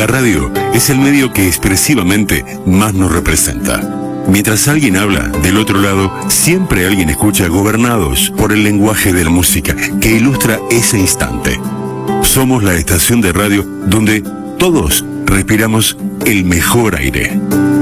radio es el medio que expresivamente más nos representa. Mientras alguien habla, del otro lado, siempre alguien escucha, gobernados por el lenguaje de la música que ilustra ese instante. Somos la estación de radio donde todos respiramos el mejor aire.